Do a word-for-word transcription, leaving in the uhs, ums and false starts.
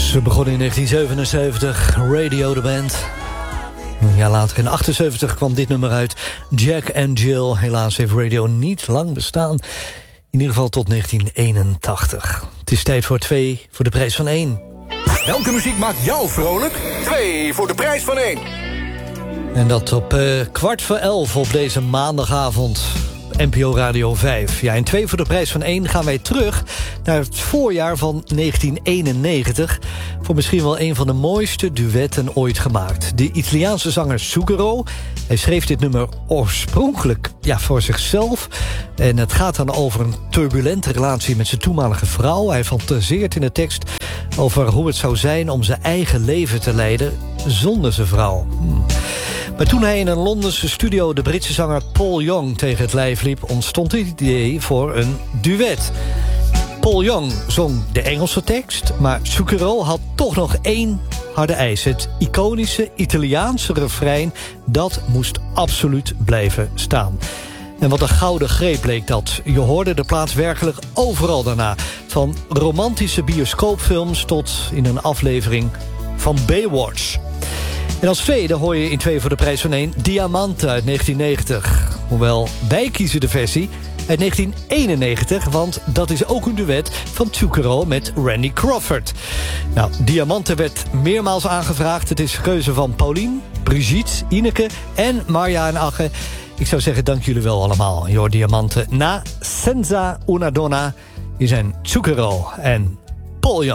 Ze begonnen in negentien zevenenzeventig, Radio de Band. Een jaar later, in achtenzeventig, kwam dit nummer uit. Jack and Jill. Helaas heeft Radio niet lang bestaan. In ieder geval tot negentien eenentachtig. Het is tijd voor twee voor de prijs van één. Welke muziek maakt jou vrolijk? Twee voor de prijs van één. En dat op uh, kwart voor elf op deze maandagavond. N P O Radio vijf. Ja, in twee voor de prijs van één gaan wij terug naar het voorjaar van negentien eenennegentig... voor misschien wel een van de mooiste duetten ooit gemaakt. De Italiaanse zanger Zucchero. Hij schreef dit nummer oorspronkelijk ja, voor zichzelf. En het gaat dan over een turbulente relatie met zijn toenmalige vrouw. Hij fantaseert in de tekst over hoe het zou zijn om zijn eigen leven te leiden zonder zijn vrouw. Hmm. Maar toen hij in een Londense studio de Britse zanger Paul Young tegen het lijf liep, ontstond het idee voor een duet. Paul Young zong de Engelse tekst, maar Zucchero had toch nog één harde eis. Het iconische Italiaanse refrein, dat moest absoluut blijven staan. En wat een gouden greep bleek dat. Je hoorde de plaats werkelijk overal daarna. Van romantische bioscoopfilms tot in een aflevering van Baywatch. En als tweede hoor je in twee voor de prijs van één Diamante uit negentien negentig. Hoewel, wij kiezen de versie uit negentien eenennegentig... want dat is ook een duet van Zucchero met Randy Crawford. Nou, Diamante werd meermaals aangevraagd. Het is keuze van Paulien, Brigitte, Ineke en Marja en Ache. Ik zou zeggen, dank jullie wel allemaal. Je hoort Diamante na Senza una donna. Hier zijn Zucchero en Paul Young.